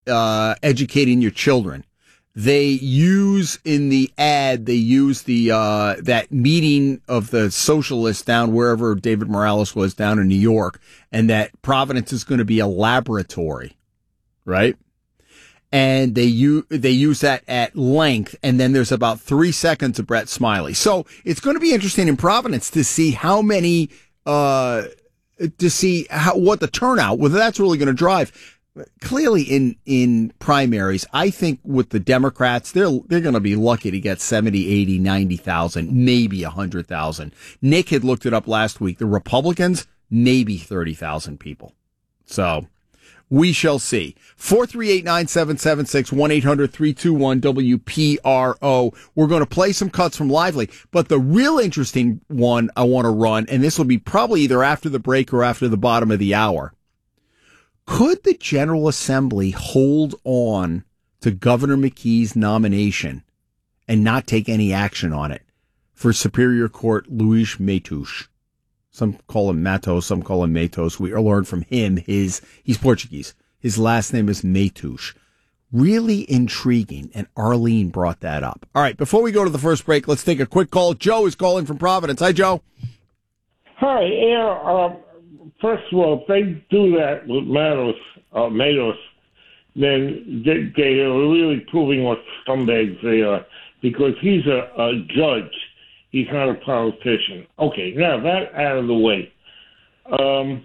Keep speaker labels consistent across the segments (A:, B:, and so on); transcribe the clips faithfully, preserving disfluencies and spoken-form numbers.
A: uh, educating your children. They use in the ad, they use the uh, that meeting of the socialists down wherever David Morales was down in New York, and that Providence is going to be a laboratory, right? And they use, they use that at length, and then there's about three seconds of Brett Smiley. So it's going to be interesting in Providence to see how many, uh, to see how, what the turnout, whether that's really going to drive. Clearly in, in primaries, I think with the Democrats, they're, they're going to be lucky to get seventy, eighty, ninety thousand, maybe one hundred thousand. Nick had looked it up last week. The Republicans, maybe thirty thousand people. So we shall see. four three eight, nine seven seven six, one eight hundred, three two one, W P R O. We're going to play some cuts from Lively, but the real interesting one I want to run, and this will be probably either after the break or after the bottom of the hour. Could the General Assembly hold on to Governor McKee's nomination and not take any action on it for Superior Court Luis Matos? Some call him Matos, some call him Matos. We learned from him his, he's Portuguese. His last name is Matos. Really intriguing, and Arlene brought that up. All right, before we go to the first break, let's take a quick call. Joe is calling from Providence. Hi, Joe.
B: Hi, yeah, uh, first of all, if they do that with Matos, uh, Matos then they, they are really proving what scumbags they are, because he's a, a judge. He's not a politician. Okay, now that out of the way. Um,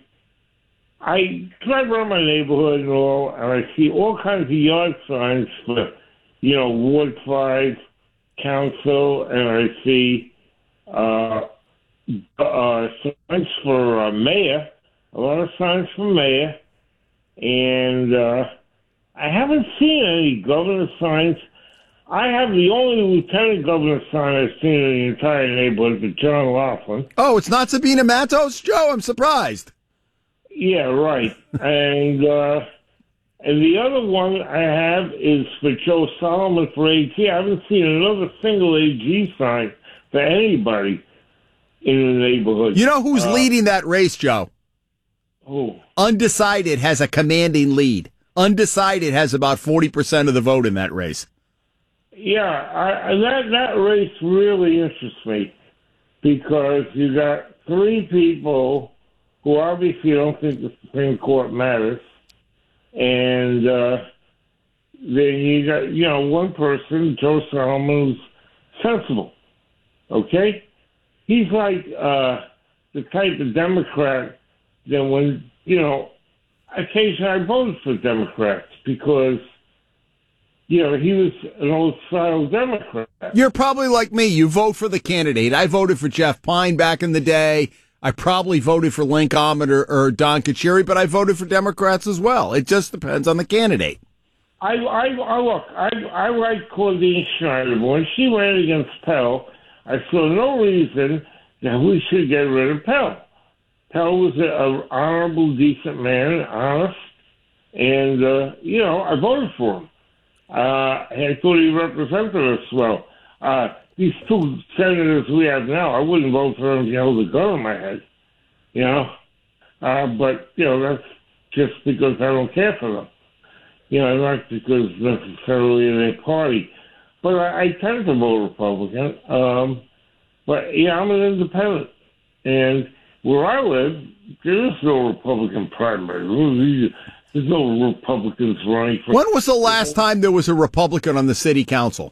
B: I drive around my neighborhood and all, and I see all kinds of yard signs for, you know, Ward five Council, and I see uh, uh, signs for uh, mayor, a lot of signs for mayor, and uh, I haven't seen any governor signs. I have the only lieutenant governor sign I've seen in the entire neighborhood for John Laughlin.
A: Oh, it's not Sabina Matos? Joe, I'm surprised.
B: Yeah, right. and uh, and the other one I have is for Joe Solomon for A G. I haven't seen another single A G sign for anybody in the neighborhood.
A: You know who's uh, leading that race, Joe?
B: Who?
A: Undecided has a commanding lead. Undecided has about forty percent of the vote in that race.
B: Yeah, I, that that race really interests me, because you got three people who obviously don't think the Supreme Court matters, and uh, then you got, you know, one person, Joe Solomon, who's sensible. Okay, he's like uh, the type of Democrat that when, you know, occasionally I voted for Democrats because, you know, he was an old-style Democrat.
A: You're probably like me. You vote for the candidate. I voted for Jeff Pine back in the day. I probably voted for Link Ahmed or, or Don Kachiri, but I voted for Democrats as well. It just depends on the candidate.
B: I, I, I look, I, I like Claudine Schneider, but when she ran against Pell, I saw no reason that we should get rid of Pell. Pell was an honorable, decent man, honest, and, uh, you know, I voted for him. Uh, I thought he represented us well. Uh, these two senators we have now, I wouldn't vote for them if you held a gun on my head, you know. Uh, but, you know, that's just because I don't care for them. You know, not because necessarily in a party. But I, I tend to vote Republican. Um, but, yeah, I'm an independent. And where I live, there is no Republican primary. There's no Republicans running for...
A: When was the last time there was a Republican on the city council?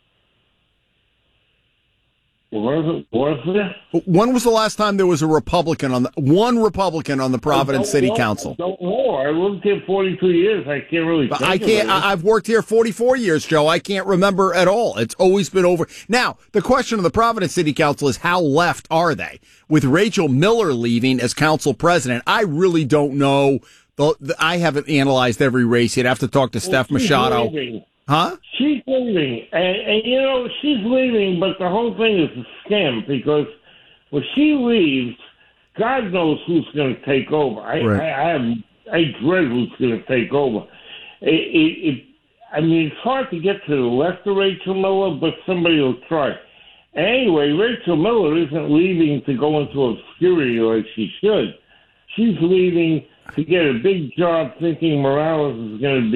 B: Was it? Was there?
A: When was the last time there was a Republican on the... One Republican on the Providence City
B: know,
A: Council?
B: I don't know. I lived here forty-two years. I can't really think
A: I can't...
B: of it.
A: I've worked here forty-four years, Joe. I can't remember at all. It's always been over. Now, the question of the Providence City Council is how left are they? With Rachel Miller leaving as council president, I really don't know... The, the, I haven't analyzed every race. You'd have to talk to well, Steph Machado.
B: Leaving.
A: Huh?
B: She's leaving. And, and, you know, she's leaving, but the whole thing is a scam, because when she leaves, God knows who's going to take over. I,
A: right.
B: I, I, have, I dread who's going to take over. It, it, it, I mean, it's hard to get to the left of Rachel Miller, but somebody will try. Anyway, Rachel Miller isn't leaving to go into obscurity like she should. She's leaving to get a big job thinking Morales is going to be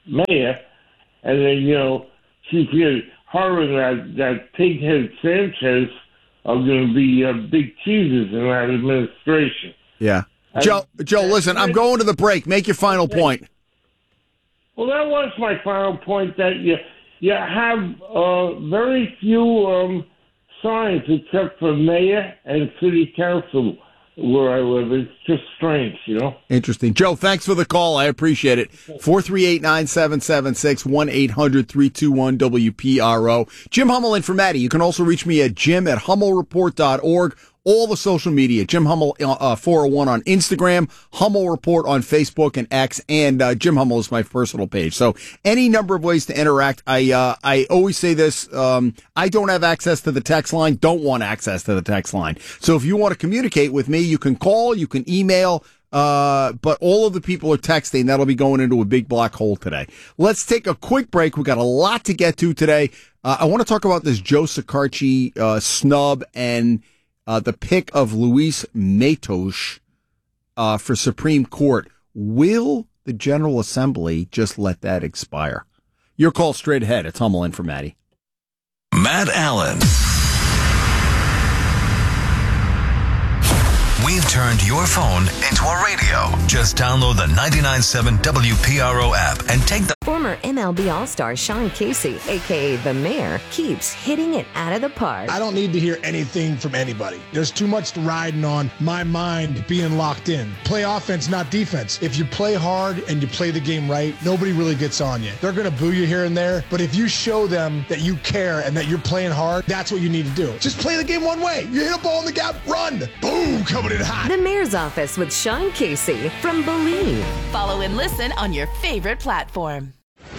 B: mayor, and then, you know, she figured her and that, that pighead Sanchez are going to be uh, big cheeses in that administration.
A: Yeah. Joe, Joe, listen, I'm going to the break. Make your final point.
B: Well, that was my final point, that you, you have uh, very few um, signs except for mayor and city council where I live. It's just strange, you know?
A: Interesting. Joe, thanks for the call. I appreciate it. four three eight, nine seven seven six, one eight hundred, three two one, W P R O. Jim Hummel in for Maddie. You can also reach me at jim at hummel report dot org. All the social media, Jim Hummel uh, four oh one on Instagram, Hummel Report on Facebook and X, and uh, Jim Hummel is my personal page. So any number of ways to interact. I uh, I always say this, um, I don't have access to the text line, don't want access to the text line. So if you want to communicate with me, you can call, you can email, uh, but all of the people are texting. That'll be going into a big black hole today. Let's take a quick break. We've got a lot to get to today. Uh, I want to talk about this Joe Shekarchi uh, snub and Uh, the pick of Luis Matos uh, for Supreme Court. Will the General Assembly just let that expire? Your call straight ahead. It's Hummel in for Maddie.
C: Matt Allen. We've turned your phone into a radio. Just download the ninety-nine point seven W P R O app and take the...
D: Former M L B All-Star Sean Casey, a k a. The Mayor, keeps hitting it out of the park.
E: I don't need to hear anything from anybody. There's too much riding on my mind being locked in. Play offense, not defense. If you play hard and you play the game right, nobody really gets on you. They're going to boo you here and there, but if you show them that you care and that you're playing hard, that's what you need to do. Just play the game one way. You hit a ball in the gap, run. Boom, coming in hot.
D: The Mayor's Office with Sean Casey from Believe.
F: Follow and listen on your favorite platform.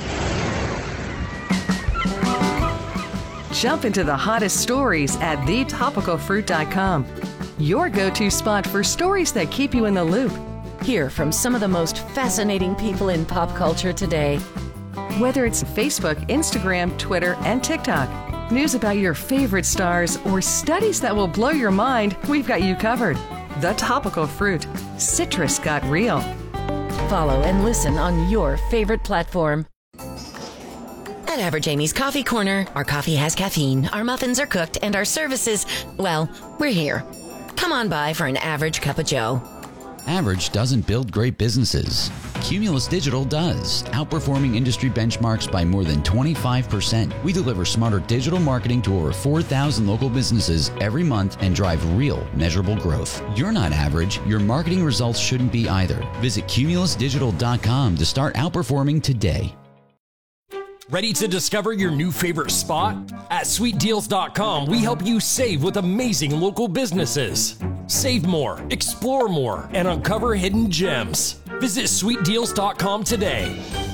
G: Jump into the hottest stories at the topical fruit dot com. Your go-to spot for stories that keep you in the loop.
F: Hear from some of the most fascinating people in pop culture today.
G: Whether it's Facebook, Instagram, Twitter, and TikTok, news about your favorite stars, or studies that will blow your mind, we've got you covered. The Topical Fruit. Citrus got real.
F: Follow and listen on your favorite platform.
H: At Average Amy's Coffee Corner, our coffee has caffeine, our muffins are cooked, and our services, well, we're here. Come on by for an average cup of joe.
I: Average doesn't build great businesses. Cumulus Digital does, outperforming industry benchmarks by more than twenty-five percent. We deliver smarter digital marketing to over four thousand local businesses every month and drive real, measurable growth. You're not average. Your marketing results shouldn't be either. Visit cumulus digital dot com to start outperforming today.
J: Ready to discover your new favorite spot? At sweet deals dot com, we help you save with amazing local businesses. Save more, explore more, and uncover hidden gems. Visit sweet deals dot com today.